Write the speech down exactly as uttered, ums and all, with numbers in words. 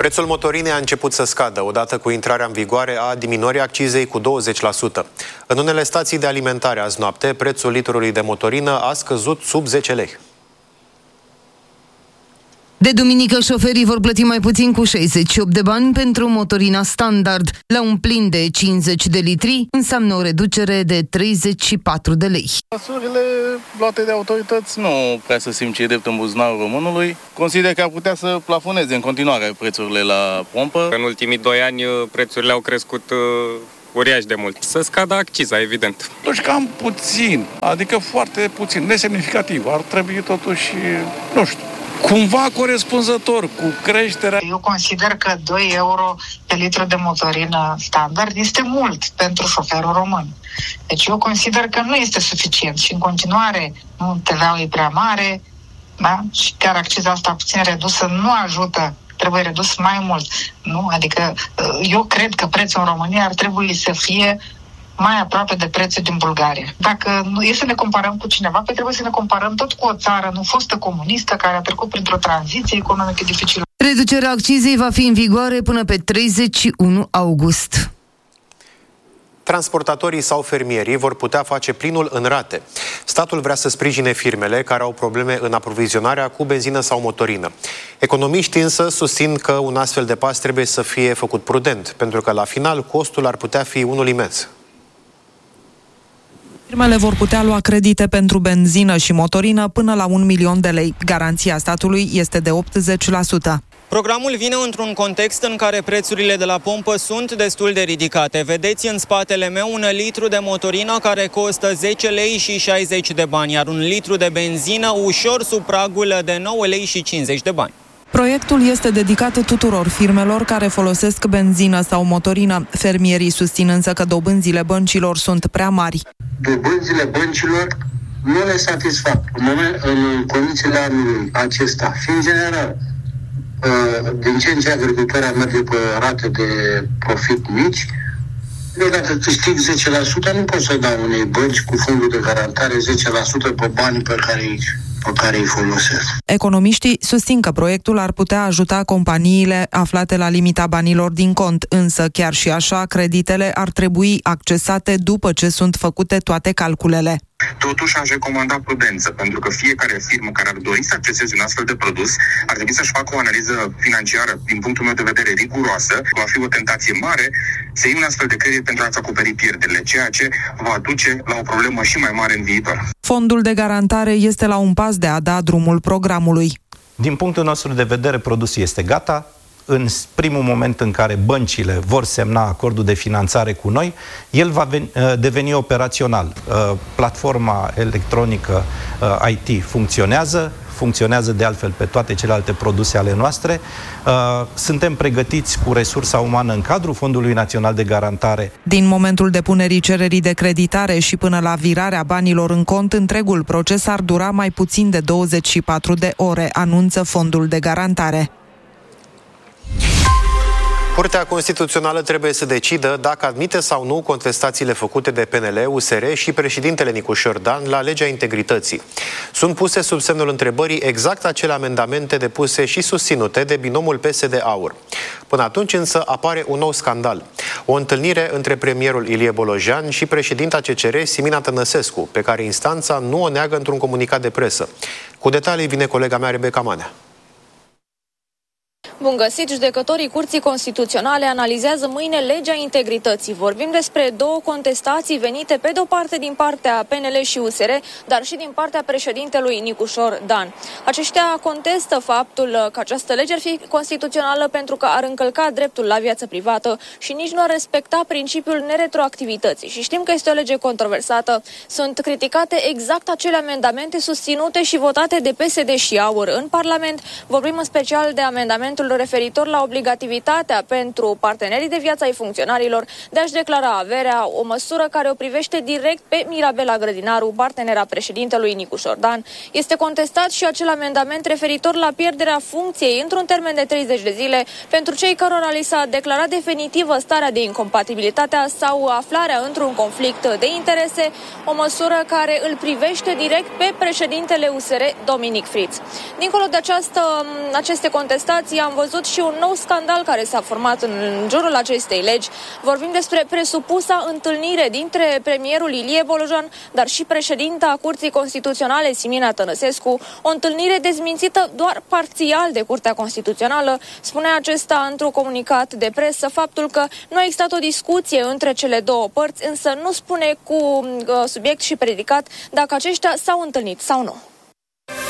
Prețul motorinei a început să scadă odată cu intrarea în vigoare a diminuării accizei cu douăzeci la sută. În unele stații de alimentare azi noapte, prețul litrului de motorină a scăzut sub zece lei. De duminică, șoferii vor plăti mai puțin cu șaizeci și opt de bani pentru motorina standard. La un plin de cincizeci de litri înseamnă o reducere de treizeci și patru de lei. Măsurile luate de autorități nu prea să simt ce e drept în buzunarul românului. Consider că ar putea să plafoneze în continuare prețurile la pompă. În ultimii doi ani prețurile au crescut uriaș de mult. Să scadă acciza, evident. Totuși cam puțin, adică foarte puțin, nesemnificativ. Ar trebui totuși, nu știu, cumva corespunzător cu creșterea. Eu consider că doi euro pe litru de motorină standard este mult pentru șoferul român. Deci eu consider că nu este suficient și în continuare nu, T V A-ul e prea mare, da? Și chiar acciza asta puțin redusă nu ajută, trebuie redus mai mult. Nu? Adică eu cred că prețul în România ar trebui să fie mai aproape de prețul din Bulgaria. Dacă nu e să ne comparăm cu cineva, pe trebuie să ne comparăm tot cu o țară nu fostă comunistă care a trecut printr-o tranziție economică dificilă. Reducerea accizei va fi în vigoare până pe treizeci și unu august. Transportatorii sau fermierii vor putea face plinul în rate. Statul vrea să sprijine firmele care au probleme în aprovizionarea cu benzină sau motorină. Economiștii însă susțin că un astfel de pas trebuie să fie făcut prudent, pentru că la final costul ar putea fi unul imens. Firmele vor putea lua credite pentru benzină și motorină până la un milion de lei. Garanția statului este de optzeci la sută. Programul vine într-un context în care prețurile de la pompă sunt destul de ridicate. Vedeți în spatele meu un litru de motorină care costă zece lei și șaizeci de bani, iar un litru de benzină ușor sub pragul de nouă lei și cincizeci de bani. Proiectul este dedicat tuturor firmelor care folosesc benzină sau motorină. Fermierii susțin însă că dobânzile băncilor sunt prea mari. Dobânzile băncilor nu le satisfac în, moment, în condițiile anului acesta. Și în general, din ce în ce agricultoarea merge pe rate de profit mici, eu dacă câștig zece la sută nu pot să dau unei bănci cu fondul de garantare zece la sută pe banii pe care îi, pe care îi folosesc. Economiștii susțin că proiectul ar putea ajuta companiile aflate la limita banilor din cont, însă chiar și așa, creditele ar trebui accesate după ce sunt făcute toate calculele. Totuși aș recomanda prudență, pentru că fiecare firmă care ar dori să acceseze un astfel de produs ar trebui să-și facă o analiză financiară, din punctul meu de vedere, riguroasă. Va fi o tentație mare să iei un astfel de credit pentru a-ți acoperi pierderile, ceea ce va duce la o problemă și mai mare în viitor. Fondul de garantare este la un pas de a da drumul programului. Din punctul nostru de vedere, produsul este gata. În primul moment în care băncile vor semna acordul de finanțare cu noi, el va veni, deveni operațional. Platforma electronică I T funcționează, funcționează de altfel pe toate celelalte produse ale noastre. Suntem pregătiți cu resursa umană în cadrul Fondului Național de Garantare. Din momentul depunerii cererii de creditare și până la virarea banilor în cont, întregul proces ar dura mai puțin de douăzeci și patru de ore, anunță Fondul de Garantare. Curtea Constituțională trebuie să decidă dacă admite sau nu contestațiile făcute de P N L, U S R și președintele Nicușor Dan la legea integrității. Sunt puse sub semnul întrebării exact acele amendamente depuse și susținute de binomul P S D-Aur. Până atunci însă apare un nou scandal. O întâlnire între premierul Ilie Bolojan și președinta C C R, Simina Tănăsescu, pe care instanța nu o neagă într-un comunicat de presă. Cu detalii vine colega mea, Rebecca Manea. Bun găsit, judecătorii Curții Constituționale analizează mâine legea integrității. Vorbim despre două contestații venite pe de o parte din partea P N L și U S R, dar și din partea președintelui Nicușor Dan. Aceștia contestă faptul că această lege ar fi constituțională pentru că ar încălca dreptul la viață privată și nici nu ar respecta principiul neretroactivității. Și știm că este o lege controversată. Sunt criticate exact acele amendamente susținute și votate de P S D și Aur în Parlament. Vorbim în special de amendamentul referitor la obligativitatea pentru partenerii de viață ai funcționarilor de a-și declara averea, o măsură care o privește direct pe Mirabela Grădinaru, partenera președintelui Nicușor Dan. Este contestat și acel amendament referitor la pierderea funcției într-un termen de treizeci de zile pentru cei cărora li s-a declarat definitivă starea de incompatibilitate sau aflarea într-un conflict de interese, o măsură care îl privește direct pe președintele U S R, Dominic Friț. Dincolo de această, aceste contestații, am văzut și un nou scandal care s-a format în jurul acestei legi. Vorbim despre presupusa întâlnire dintre premierul Ilie Bolojan, dar și președinta Curții Constituționale Simina Tănăsescu, o întâlnire dezmințită doar parțial de Curtea Constituțională. Spunea acesta într-un comunicat de presă faptul că nu a existat o discuție între cele două părți, însă nu spune cu uh, subiect și predicat dacă aceștia s-au întâlnit sau nu.